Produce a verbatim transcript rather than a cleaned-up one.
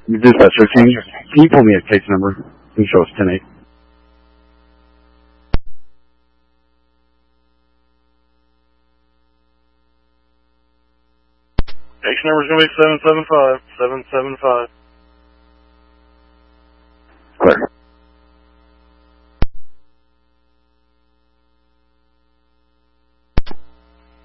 Dispatcher, can you, can you pull me a case number and show us ten eight? Case number is going to be seven seven five, seven seven five.